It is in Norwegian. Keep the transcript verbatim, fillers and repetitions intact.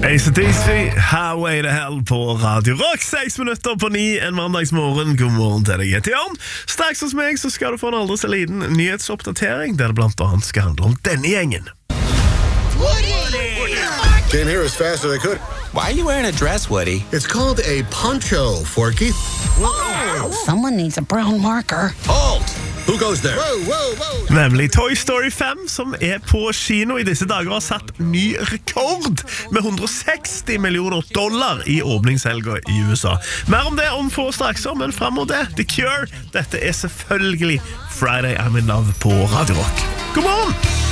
A C D C, Highway to Hell på Radio Rock. Seks minutter på ni en mandagsmorgen. God morgen til deg, jeg heter Jan. Straks hos meg så skal du få en aldri så liten nyhetsoppdatering, der det blant annet skal handle om denne gjengen. Woody! Came here as fast as I could. Why are you wearing a dress, Woody? It's called a poncho, Forky. Whoa. Someone needs a brown marker. Halt! Who goes there? Whoa, whoa, whoa. Nemlig Toy Story fem, som er på kino i disse dager, har satt ny rekord med one hundred sixty millioner dollar i åpningshelga i U S A. Mer om det om få straks, men frem mot det, The Cure. Dette er selvfølgelig Friday I'm in Love på Radio Rock. God morgen!